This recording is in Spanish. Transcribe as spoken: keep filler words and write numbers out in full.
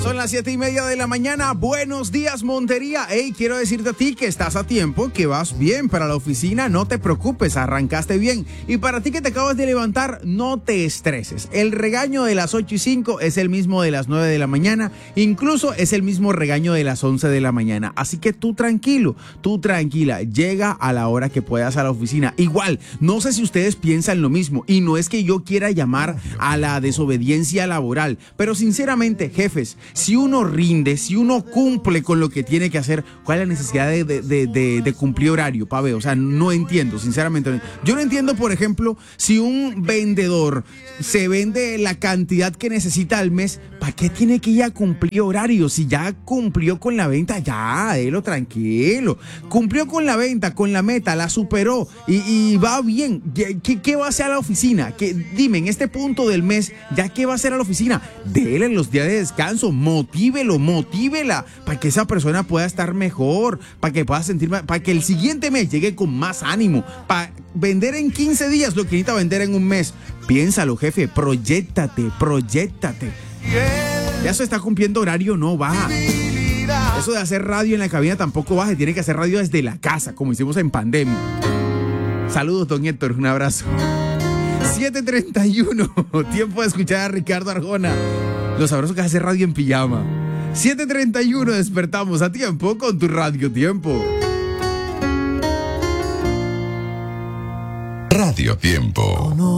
Son las siete y media de la mañana. Buenos días, Montería. Hey, quiero decirte a ti que estás a tiempo, que vas bien para la oficina. No te preocupes, arrancaste bien. Y para ti que te acabas de levantar, no te estreses. El regaño de las ocho y cinco es el mismo de las nueve de la mañana. Incluso es el mismo regaño de las once de la mañana. Así que tú tranquilo, tú tranquila. Llega a la hora que puedas a la oficina. Igual, no sé si ustedes piensan lo mismo. Y no es que yo quiera llamar a la desobediencia laboral. Pero sinceramente, jefes, si uno rinde, si uno cumple con lo que tiene que hacer, ¿cuál es la necesidad de, de, de, de, de cumplir horario, Pave? O sea, no entiendo, sinceramente. Yo no entiendo, por ejemplo, si un vendedor se vende la cantidad que necesita al mes, ¿para qué tiene que ir a cumplir horario? Si ya cumplió con la venta, ya, déjelo tranquilo. Cumplió con la venta, con la meta, la superó y, y va bien. ¿Qué, qué va a hacer a la oficina? ¿Qué, dime, en este punto del mes, ¿ya qué va a hacer a la oficina? Déle los días de descanso, motívelo, motívela, para que esa persona pueda estar mejor, para que pueda sentir más, para que el siguiente mes llegue con más ánimo, para vender en quince días lo que necesita vender en un mes. Piénsalo, jefe, proyéctate, proyéctate. Ya se está cumpliendo horario, no va. Eso de hacer radio en la cabina tampoco va, se tiene que hacer radio desde la casa, como hicimos en pandemia. Saludos, don Héctor, un abrazo. siete treinta y uno, tiempo de escuchar a Ricardo Arjona. Lo sabroso que es hacer radio en pijama. siete treinta y uno, despertamos a tiempo con tu Radio Tiempo. Radio Tiempo.